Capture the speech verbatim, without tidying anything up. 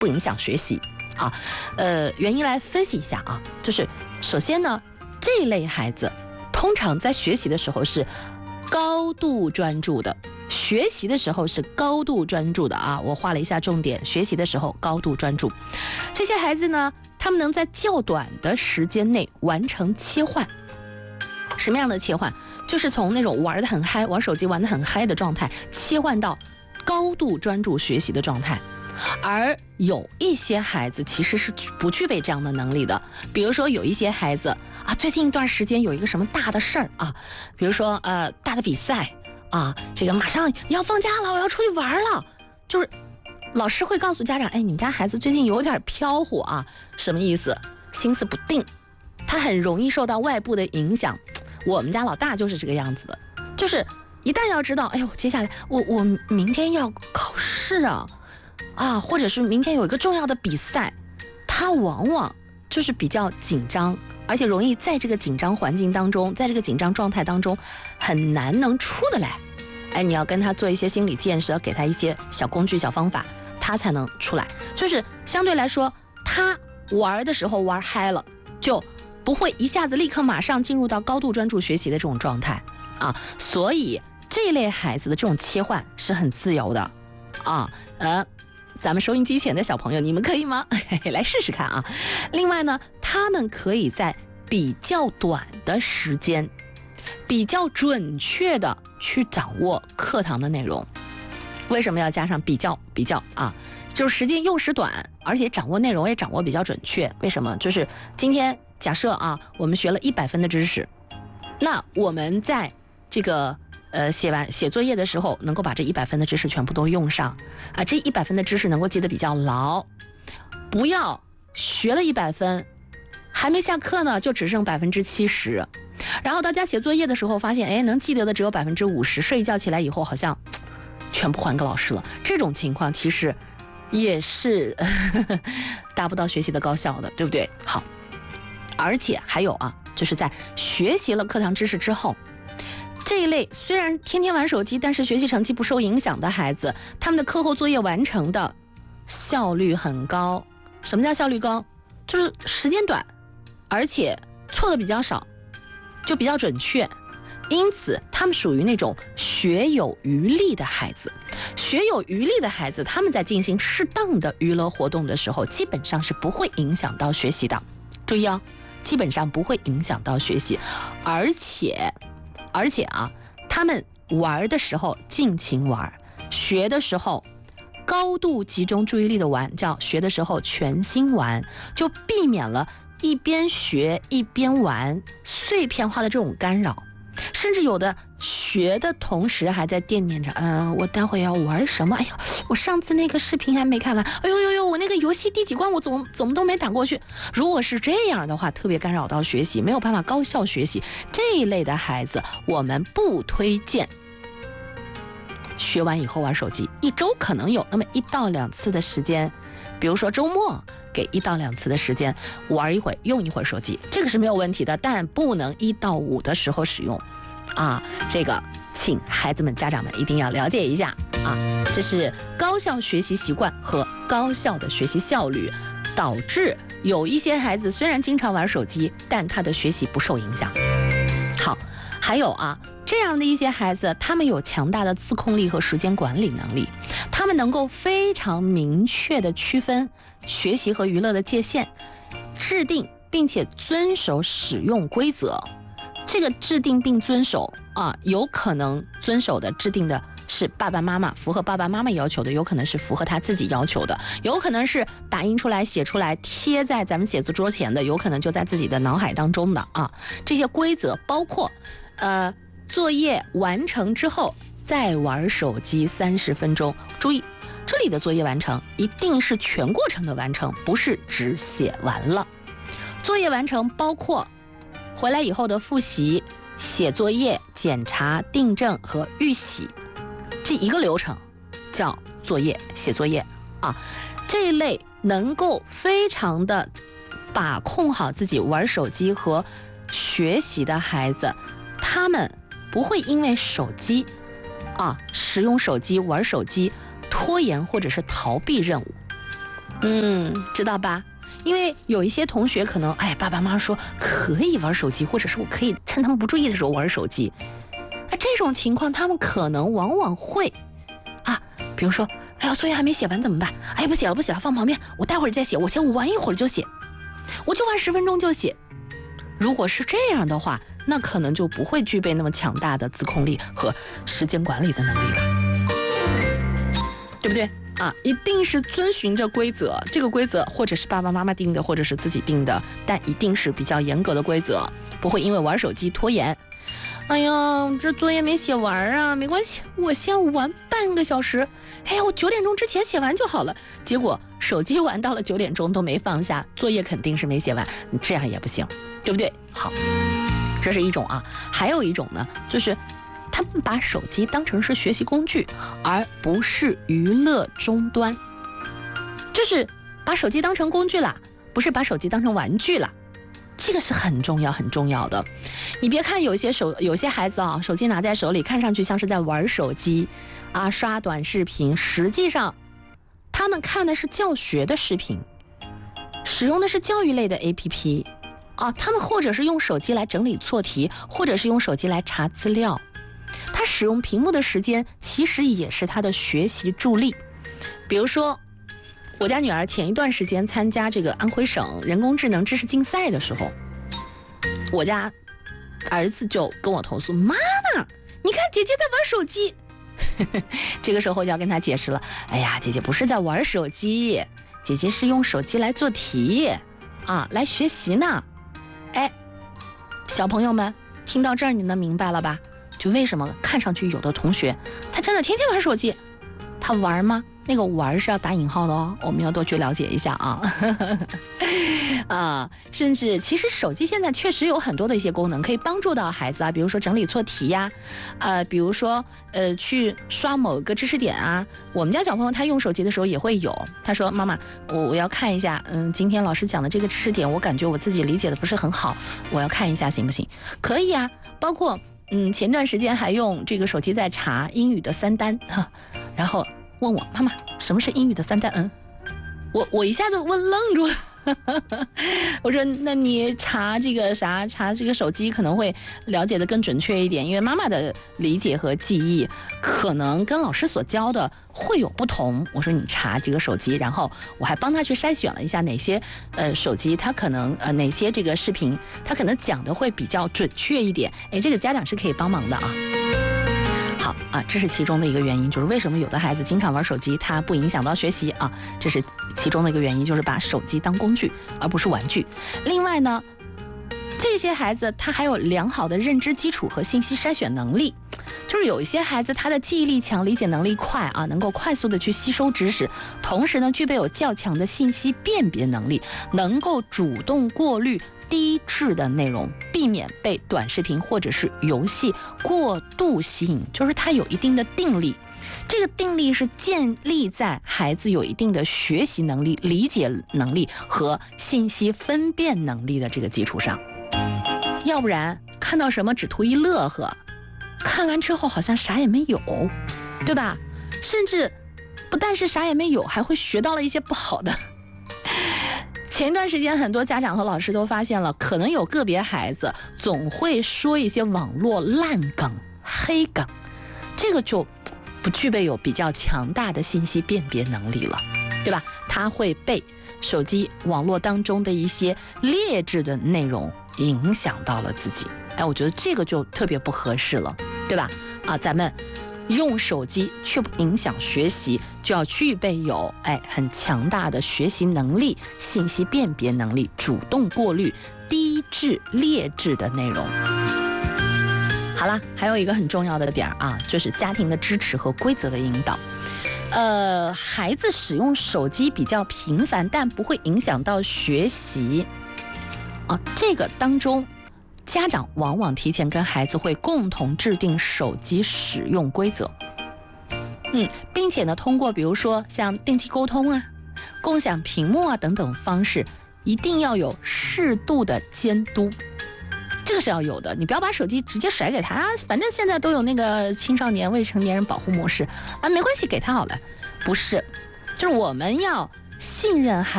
不影响学习啊。呃，原因来分析一下啊，就是首先呢，这类孩子通常在学习的时候是高度专注的。学习的时候是高度专注的啊，我画了一下重点，学习的时候高度专注。这些孩子呢，他们能在较短的时间内完成切换。什么样的切换？就是从那种玩得很嗨，玩手机玩得很嗨的状态，切换到高度专注学习的状态。而有一些孩子其实是不具备这样的能力的，比如说有一些孩子啊，最近一段时间有一个什么大的事儿啊，比如说呃大的比赛。啊，这个马上要放假了，我要出去玩了。就是老师会告诉家长，哎，你们家孩子最近有点飘忽啊，什么意思？心思不定，他很容易受到外部的影响。我们家老大就是这个样子的，就是一旦要知道，哎呦，接下来我我明天要考试啊，啊，或者是明天有一个重要的比赛，他往往就是比较紧张。而且容易在这个紧张环境当中，在这个紧张状态当中，很难能出得来。哎，你要跟他做一些心理建设，给他一些小工具、小方法，他才能出来。就是相对来说，他玩的时候玩嗨了，就不会一下子立刻马上进入到高度专注学习的这种状态啊。所以这类孩子的这种切换是很自由的啊。呃，咱们收音机前的小朋友，你们可以吗？来试试看啊。另外呢，他们可以在比较短的时间，比较准确的去掌握课堂的内容。为什么要加上比较比较啊？就是时间用时短，而且掌握内容也掌握比较准确。为什么？就是今天假设啊，我们学了一百分的知识，那我们在这个呃写完写作业的时候，能够把这一百分的知识全部都用上啊，这一百分的知识能够记得比较牢，不要学了一百分，还没下课呢，就只剩百分之七十，然后大家写作业的时候发现，哎，能记得的只有百分之五十，睡一觉起来以后好像全部还给老师了。这种情况其实也是呵呵达不到学习的高效的，对不对？好，而且还有啊，就是在学习了课堂知识之后，这一类虽然天天玩手机，但是学习成绩不受影响的孩子，他们的课后作业完成的效率很高。什么叫效率高？就是时间短，而且错的比较少，就比较准确。因此他们属于那种学有余力的孩子。学有余力的孩子，他们在进行适当的娱乐活动的时候，基本上是不会影响到学习的。注意啊，基本上不会影响到学习。而且而且啊，他们玩的时候尽情玩，学的时候高度集中注意力的玩，叫学的时候全心玩，就避免了一边学一边玩碎片化的这种干扰。甚至有的学的同时还在惦念着，嗯、呃，我待会要玩什么？哎呦，我上次那个视频还没看完，哎呦呦呦，我那个游戏第几关我怎么怎么都没打过去。如果是这样的话，特别干扰到学习，没有办法高效学习。这一类的孩子，我们不推荐学完以后玩手机，一周可能有那么一到两次的时间，比如说周末给一到两次的时间玩一会用一会儿手机，这个是没有问题的，但不能一到五的时候使用啊。这个请孩子们家长们一定要了解一下啊，这是高效学习习惯和高效的学习效率，导致有一些孩子虽然经常玩手机，但他的学习不受影响。好，还有啊，这样的一些孩子，他们有强大的自控力和时间管理能力，他们能够非常明确地区分学习和娱乐的界限，制定并且遵守使用规则。这个制定并遵守啊，有可能遵守的制定的是爸爸妈妈，符合爸爸妈妈要求的，有可能是符合他自己要求的，有可能是打印出来写出来贴在咱们写字桌前的，有可能就在自己的脑海当中的啊。这些规则包括呃作业完成之后再玩手机三十分钟，注意这里的作业完成一定是全过程的完成，不是只写完了。作业完成包括回来以后的复习、写作业、检查、订正和预习，这一个流程叫作业、写作业啊。这一类能够非常的把控好自己玩手机和学习的孩子，他们不会因为手机啊使用手机、玩手机拖延或者是逃避任务。 嗯，知道吧？因为有一些同学可能，哎，爸爸妈妈说可以玩手机，或者是我可以趁他们不注意的时候玩手机。那这种情况，他们可能往往会啊，比如说，哎呀，作业还没写完怎么办？哎，不写了，不写了，放旁边，我待会儿再写，我先玩一会儿就写，我就玩十分钟就写。如果是这样的话，那可能就不会具备那么强大的自控力和时间管理的能力了，对不对？啊，一定是遵循着规则，这个规则或者是爸爸妈妈定的，或者是自己定的，但一定是比较严格的规则，不会因为玩手机拖延。哎呀，这作业没写完啊，没关系，我先玩半个小时。哎呀，我九点钟之前写完就好了。结果手机玩到了九点钟都没放下，作业肯定是没写完，你这样也不行，对不对？好，这是一种啊，还有一种呢，就是他们把手机当成是学习工具，而不是娱乐终端，就是把手机当成工具啦，不是把手机当成玩具啦。这个是很重要很重要的。你别看有些手有些孩子啊，手机拿在手里，看上去像是在玩手机啊，刷短视频，实际上他们看的是教学的视频，使用的是教育类的 A P P 啊，他们或者是用手机来整理错题，或者是用手机来查资料。他使用屏幕的时间其实也是他的学习助力。比如说我家女儿前一段时间参加这个安徽省人工智能知识竞赛的时候，我家儿子就跟我投诉，妈妈你看姐姐在玩手机。这个时候就要跟他解释了，哎呀，姐姐不是在玩手机，姐姐是用手机来做题啊，来学习呢。哎，小朋友们听到这儿你能明白了吧？就为什么看上去有的同学他真的天天玩手机，他玩吗？那个玩是要打引号的哦，我们要多去了解一下啊。啊，甚至其实手机现在确实有很多的一些功能可以帮助到孩子啊，比如说整理错题呀、啊，呃，比如说呃去刷某个知识点啊。我们家小朋友他用手机的时候也会有，他说妈妈，我我要看一下，嗯，今天老师讲的这个知识点，我感觉我自己理解的不是很好，我要看一下行不行？可以啊，包括嗯前段时间还用这个手机在查英语的三单，然后问我妈妈什么是英语的三单？嗯，我我一下子问愣住了。我说那你查这个啥查这个手机可能会了解的更准确一点，因为妈妈的理解和记忆可能跟老师所教的会有不同。我说你查这个手机，然后我还帮他去筛选了一下哪些呃手机他可能呃哪些这个视频他可能讲的会比较准确一点。哎，这个家长是可以帮忙的啊。好啊，这是其中的一个原因，就是为什么有的孩子经常玩手机，它不影响到学习啊，这是其中的一个原因，就是把手机当工具而不是玩具。另外呢，这些孩子他还有良好的认知基础和信息筛选能力，就是有一些孩子他的记忆力强，理解能力快啊，能够快速的去吸收知识，同时呢具备有较强的信息辨别能力，能够主动过滤低质的内容，避免被短视频或者是游戏过度吸引，就是它有一定的定力。这个定力是建立在孩子有一定的学习能力、理解能力和信息分辨能力的这个基础上。要不然看到什么只图一乐呵，看完之后好像啥也没有，对吧？甚至不但是啥也没有，还会学到了一些不好的。前一段时间很多家长和老师都发现了，可能有个别孩子总会说一些网络烂梗、黑梗，这个就不具备有比较强大的信息辨别能力了，对吧？他会被手机网络当中的一些劣质的内容影响到了自己。哎，我觉得这个就特别不合适了，对吧？啊，咱们用手机却不影响学习，就要具备有哎很强大的学习能力、信息辨别能力，主动过滤低质劣质的内容。好了，还有一个很重要的点啊，就是家庭的支持和规则的引导。呃，孩子使用手机比较频繁，但不会影响到学习啊，这个当中家长往往提前跟孩子会共同制定手机使用规则，嗯，并且呢，通过比如说像定期沟通啊、共享屏幕啊等等方式，一定要有适度的监督，这个是要有的。你不要把手机直接甩给他，反正现在都有那个青少年未成年人保护模式啊，没关系，给他好了。不是，就是我们要信任孩